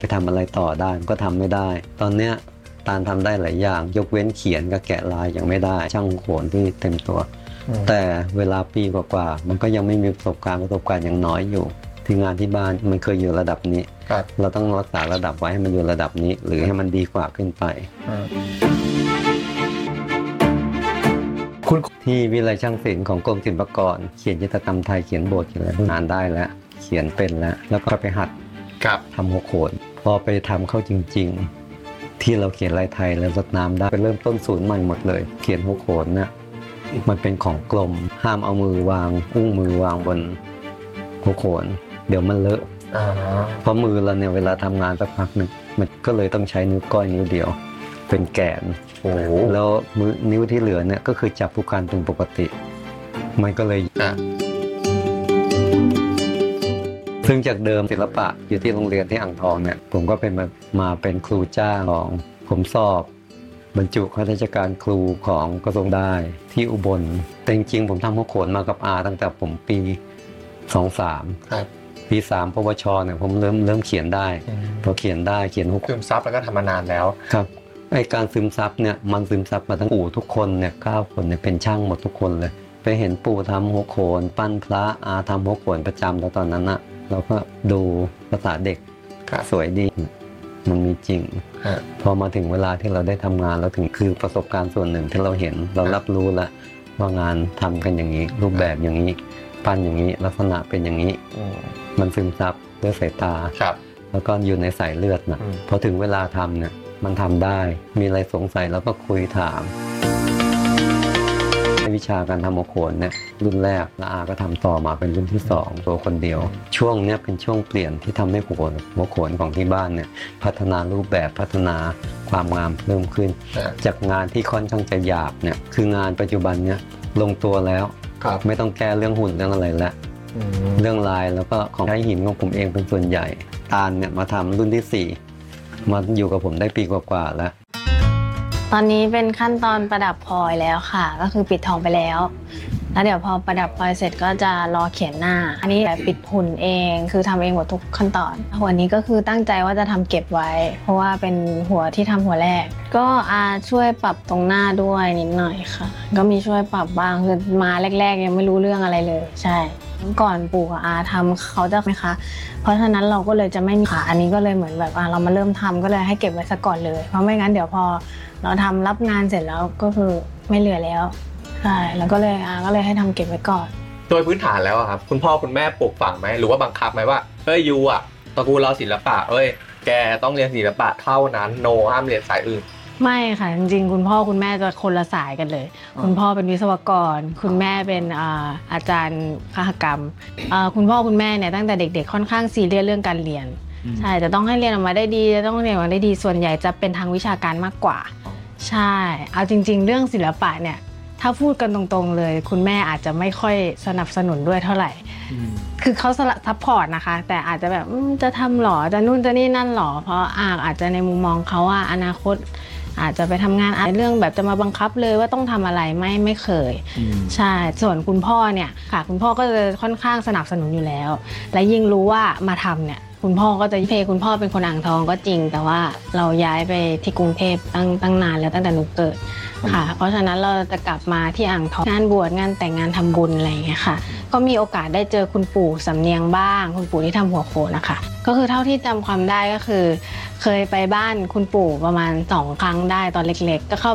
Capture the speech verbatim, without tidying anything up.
ไปทำอะไรต่อได้มันก็ทำไม่ได้ตอนเนี้ยตาลทำได้หลายอย่างยกเว้นเขียนกับแกะลายยังไม่ได้ช่างโขนที่เต็มตัวแต่เวลาปีกว่าๆมันก็ยังไม่มีประสบการณ์ประสบการณ์ยังน้อยอยู่ที่งานที่บ้านมันเคยอยู่ระดับนี้เราต้องรักษาระดับไว้ให้มันอยู่ระดับนี้หรือให้มันดีกว่าขึ้นไปที่วิทยาลัยช่างศิลป์ของกรมศิลปากรเขียนจิตรกรรมไทยเขียนโบสถ์เขียนอะไรงานได้แล้วเขียนเป็นแล้วแล้วก็ไปหัดทำหัวโขนพอไปทำเข้าจริงๆที่เราเขียนลายไทยแล้วรดน้ำได้ไปเริ่มต้นศูนย์ใหม่หมดเลยเขียนหัวโขนเนี่ยมันเป็นของกลมห้ามเอามือวางอุ้งมือวางบนหัวโขนเดี๋ยวมันเลอะเพราะมือเราเนี่ยเวลาทำงานสักพักหนึ่งมันก็เลยต้องใช้นิ้วก้อยนิ้วเดียวเป็นแกนแล้วมือนิ้วที่เหลือเนี่ยก็คือจับผู้การเป็นปกติมันก็เลยซึ่งจากเดิมศิลปะอยู่ที่โรงเรียนที่อ่างทองเนี่ยผมก็เป็นมามาเป็นครูจ้างของผมสอบบรรจุข้าราชการครูของกระทรวงได้ที่อุบลแต่จริงๆผมทำหัวโขนมากับอาตั้งแต่ผมปีสองสามปีสามปวชเนี่ยผมเริ่มเริ่มเขียนได้พอเขียนได้เขียนหัวโขนซึมซับแล้วก็ทำมานานแล้วครับไอการซึมซับเนี่ยมันซึมซับมาทั้งปู่ทุกคนเนี่ยเก้าคนเนี่ยเป็นช่างหมดทุกคนเลยไปเห็นปู่ทำหัวโขนปั้นพระอาทำหัวโขนประจำแล้วตอนนั้นอะเราก็ดูภาษาเด็กสวยดีมันมีจริงพอมาถึงเวลาที่เราได้ทำงานแล้วถึงคือประสบการณ์ส่วนหนึ่งที่เราเห็นเรารับรู้แล้วว่างานทำกันอย่างนี้รูปแบบอย่างนี้ปั้นอย่างนี้ลักษณะเป็นอย่างนี้มันซึมซับด้วยสายตาแล้วก็อยู่ในสายเลือดนะพอถึงเวลาทำเนี่ยมันทำได้มีอะไรสงสัยแล้วก็คุยถามวิชาการทำหัวโขนเนี่ยรุ่นแรกแล้วอาก็ทำต่อมาเป็นรุ่นที่สองตัวคนเดียวช่วงนี้เป็นช่วงเปลี่ยนที่ทำให้หัวโขนหัวโขนของที่บ้านเนี่ยพัฒนารูปแบบพัฒนาความงามเพิ่มขึ้นจากงานที่ค่อนข้างจะหยาบเนี่ยคืองานปัจจุบันเนี่ยลงตัวแล้วไม่ต้องแก้เรื่องหุ่นเรื่องอะไรแล้วเรื่องลายแล้วก็ของใช้หินของผมเองเป็นส่วนใหญ่ตาลเนี่ยมาทำรุ่นที่สี่มาอยู่กับผมได้ปีกว่าๆแล้วตอนนี้เป็นขั้นตอนประดับพลอยแล้วค่ะก็คือปิดทองไปแล้วแล้วเดี๋ยวพอประดับพลอยเสร็จก็จะรอเขียนหน้าอันนี้แบบปิดหุ่นเองคือทำเองหมดทุกขั้นตอนหัวนี้ก็คือตั้งใจว่าจะทำเก็บไว้เพราะว่าเป็นหัวที่ทำหัวแรกก็อาช่วยปรับตรงหน้าด้วยนิดหน่อยค่ะก็มีช่วยปรับบ้างคือมาแรกๆยังไม่รู้เรื่องอะไรเลยใช่ก่อนปู่กับอาทำเขาจะไหมคะเพราะฉะนั้นเราก็เลยจะไม่มีขาอันนี้ก็เลยเหมือนแบบเรามาเริ่มทำก็เลยให้เก็บไว้ซะก่อนเลยเพราะไม่งั้นเดี๋ยวพอเราทำรับงานเสร็จแล้วก็คือไม่เหลือแล้วใช่แล้วก็เลยอาก็เลยให้ทำเก็บไว้ก่อนโดยพื้นฐานแล้วครับคุณพ่อคุณแม่ปลูกฝังไหมหรือว่าบังคับไหมว่าเฮ้ยยูอ่ะตระกูลเราศิลปะเอ้ยแกต้องเรียนศิลปะเท่านั้นโนห้ามเรียนสายอื่นไม่ค่ะจริงๆคุณพ่อคุณแม่จะคนละสายกันเลยคุณพ่อเป็นวิศวกรคุณแม่เป็นอาจารย์คหกรรมคุณพ่อคุณแม่เนี่ยตั้งแต่เด็กๆค่อนข้างซีเรียสเรื่องการเรียนใช่จะต้องให้เรียนออกมาได้ดีจะต้องเรียนออกมาได้ดีส่วนใหญ่จะเป็นทางวิชาการมากกว่าใช่เอาจริงๆเรื่องศิลปะเนี่ยถ้าพูดกันตรงๆเลยคุณแม่อาจจะไม่ค่อยสนับสนุนด้วยเท่าไหร่คือเขาซัพพอร์ตนะคะแต่อาจจะแบบจะทำหรอจะนู่นจะนี่นั่นหรอเพราะอาอาจจะในมุมมองเขาว่าอนาคตอาจจะไปทำงานเรื่องแบบจะมาบังคับเลยว่าต้องทำอะไรไม่ไม่เคยใช่ส่วนคุณพ่อเนี่ยค่ะคุณพ่อก็จะค่อนข้างสนับสนุนอยู่แล้วและยิ่งรู้ว่ามาทำเนี่ยคุณพ่อก็จะเพคุณพ่อเป็นคนอ่างทองก็จริงแต่ว่าเราย้ายไปที่กรุงเทพตั้งตั้งนานแล้วตั้งแต่หนูเกิดค่ะเพราะฉะนั้นเราจะกลับมาที่อ่างทองงานบวชงานแต่งงานทำบุญอะไรอย่างเงี้ยค่ะก็มีโอกาสได้เจอคุณปู่สำเนียงบ้างคุณปู่ที่ทำหัวโขนนะคะก็คือเท่าที่จำความได้ก็คือเคยไปบ้านคุณปู่ประมาณสองครั้งได้ตอนเล็กๆก็เข้า